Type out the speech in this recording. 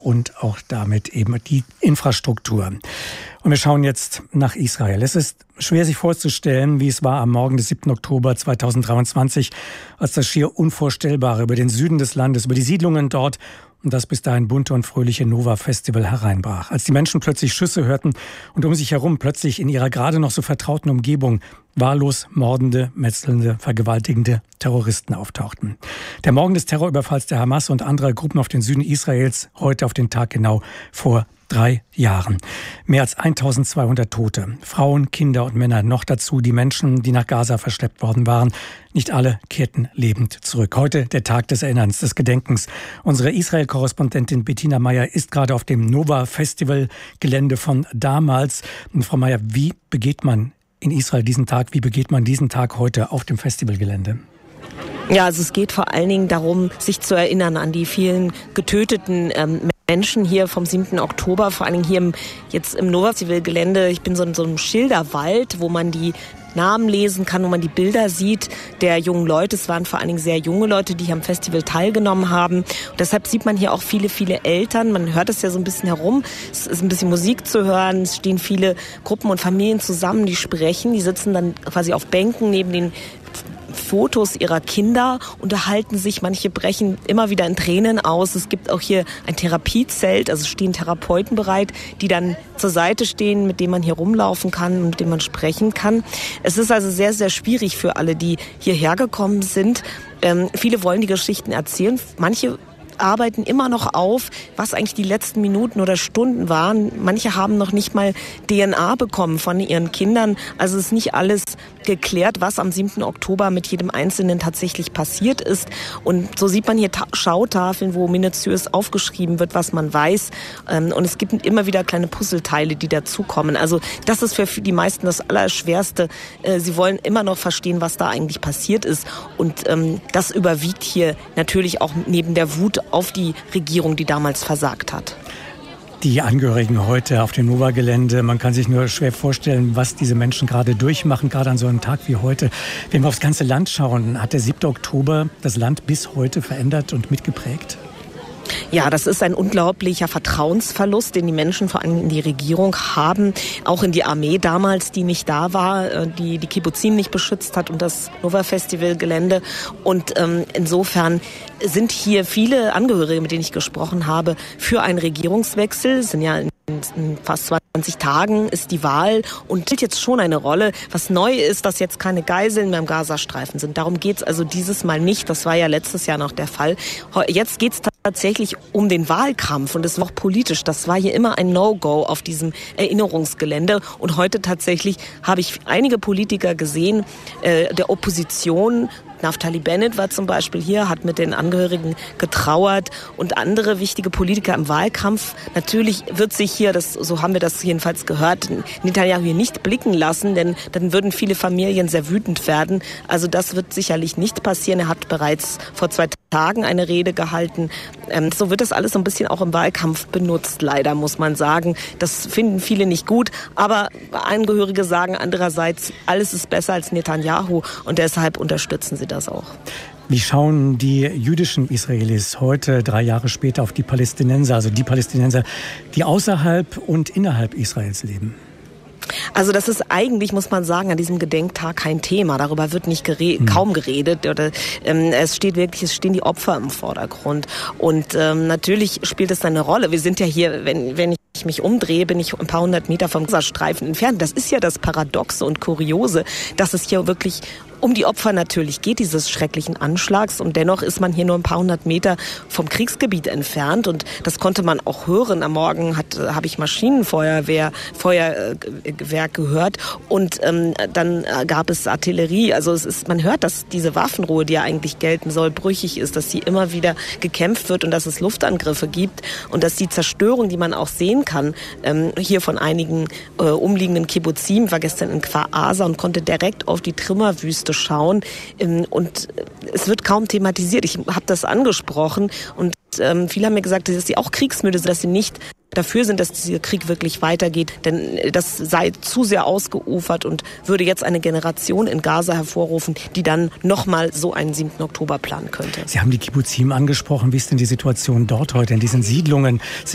und auch damit eben die Infrastruktur. Und wir schauen jetzt nach Israel. Es ist schwer sich vorzustellen, wie es war am Morgen des 7. Oktober 2023, als das schier Unvorstellbare über den Süden des Landes, über die Siedlungen dort und das bis dahin bunte und fröhliche Nova-Festival hereinbrach. Als die Menschen plötzlich Schüsse hörten und um sich herum plötzlich in ihrer gerade noch so vertrauten Umgebung wahllos mordende, metzelnde, vergewaltigende Terroristen auftauchten. Der Morgen des Terrorüberfalls der Hamas und anderer Gruppen auf den Süden Israels, heute auf den Tag genau vor 3 Jahren. Mehr als 1200 Tote, Frauen, Kinder und Männer, noch dazu die Menschen, die nach Gaza verschleppt worden waren. Nicht alle kehrten lebend zurück. Heute der Tag des Erinnerns, des Gedenkens. Unsere Israel-Korrespondentin Bettina Meyer ist gerade auf dem Nova-Festival-Gelände von damals. Und Frau Meyer, wie begeht man in Israel diesen Tag? Wie begeht man diesen Tag heute auf dem Festivalgelände? Ja, also es geht vor allen Dingen darum, sich zu erinnern an die vielen getöteten Menschen hier vom 7. Oktober, vor allen Dingen hier jetzt im Nova-Festival-Gelände. Ich bin so in so einem Schilderwald, wo man die Namen lesen kann, wo man die Bilder sieht der jungen Leute. Es waren vor allen Dingen sehr junge Leute, die hier am Festival teilgenommen haben. Und deshalb sieht man hier auch viele, viele Eltern. Man hört es ja so ein bisschen herum. Es ist ein bisschen Musik zu hören. Es stehen viele Gruppen und Familien zusammen, die sprechen. Die sitzen dann quasi auf Bänken neben den Fotos ihrer Kinder, unterhalten sich, manche brechen immer wieder in Tränen aus. Es gibt auch hier ein Therapiezelt, also stehen Therapeuten bereit, die dann zur Seite stehen, mit denen man hier rumlaufen kann und mit denen man sprechen kann. Es ist also sehr, sehr schwierig für alle, die hierher gekommen sind. Viele wollen die Geschichten erzählen, manche arbeiten immer noch auf, was eigentlich die letzten Minuten oder Stunden waren. Manche haben noch nicht mal DNA bekommen von ihren Kindern. Also es ist nicht alles geklärt, was am 7. Oktober mit jedem Einzelnen tatsächlich passiert ist. Und so sieht man hier Schautafeln, wo minutiös aufgeschrieben wird, was man weiß. Und es gibt immer wieder kleine Puzzleteile, die dazukommen. Also das ist für die meisten das Allerschwerste. Sie wollen immer noch verstehen, was da eigentlich passiert ist. Und das überwiegt hier natürlich auch neben der Wut auf die Regierung, die damals versagt hat. Die Angehörigen heute auf dem Nova-Gelände, man kann sich nur schwer vorstellen, was diese Menschen gerade durchmachen, gerade an so einem Tag wie heute. Wenn wir aufs ganze Land schauen, hat der 7. Oktober das Land bis heute verändert und mitgeprägt? Ja, das ist ein unglaublicher Vertrauensverlust, den die Menschen vor allem in die Regierung haben, auch in die Armee damals, die nicht da war, die Kibbuzim nicht beschützt hat und das Nova-Festival-Gelände. Und insofern sind hier viele Angehörige, mit denen ich gesprochen habe, für einen Regierungswechsel. Es sind ja in fast 20 Tagen ist die Wahl und spielt jetzt schon eine Rolle. Was neu ist, dass jetzt keine Geiseln mehr im Gazastreifen sind. Darum geht's also dieses Mal nicht. Das war ja letztes Jahr noch der Fall. Jetzt geht's tatsächlich um den Wahlkampf und es war auch politisch. Das war hier immer ein No-Go auf diesem Erinnerungsgelände. Und heute tatsächlich habe ich einige Politiker gesehen, der Opposition. Naftali Bennett war zum Beispiel hier, hat mit den Angehörigen getrauert und andere wichtige Politiker im Wahlkampf. Natürlich wird sich hier, so haben wir das jedenfalls gehört, Netanyahu hier nicht blicken lassen, denn dann würden viele Familien sehr wütend werden. Also das wird sicherlich nicht passieren. Er hat bereits vor 2 Tagen eine Rede gehalten. So wird das alles so ein bisschen auch im Wahlkampf benutzt, leider, muss man sagen. Das finden viele nicht gut, aber Angehörige sagen andererseits, alles ist besser als Netanyahu und deshalb unterstützen sie das auch. Wie schauen die jüdischen Israelis heute, 3 Jahre später, auf die Palästinenser, also die Palästinenser, die außerhalb und innerhalb Israels leben? Also das ist eigentlich, muss man sagen, an diesem Gedenktag kein Thema. Darüber wird nicht kaum geredet. Es stehen die Opfer im Vordergrund. Und natürlich spielt es eine Rolle. Wir sind ja hier, wenn ich mich umdrehe, bin ich ein paar 100 Meter vom Gazastreifen entfernt. Das ist ja das Paradoxe und Kuriose, dass es hier wirklich um die Opfer natürlich geht, dieses schrecklichen Anschlags. Und dennoch ist man hier nur ein paar 100 Meter vom Kriegsgebiet entfernt. Und das konnte man auch hören. Am Morgen habe ich Maschinenfeuerwerk gehört. Und dann gab es Artillerie. Also man hört, dass diese Waffenruhe, die ja eigentlich gelten soll, brüchig ist, dass sie immer wieder gekämpft wird und dass es Luftangriffe gibt. Und dass die Zerstörung, die man auch sehen kann, hier von einigen umliegenden Kibbuzim, war gestern in Kfar Aza und konnte direkt auf die Trümmerwüste schauen und es wird kaum thematisiert. Ich habe das angesprochen und viele haben mir gesagt, dass sie auch kriegsmüde sind, dass sie nicht dafür sind, dass dieser Krieg wirklich weitergeht, denn das sei zu sehr ausgeufert und würde jetzt eine Generation in Gaza hervorrufen, die dann nochmal so einen 7. Oktober planen könnte. Sie haben die Kibbuzim angesprochen. Wie ist denn die Situation dort heute in diesen Siedlungen?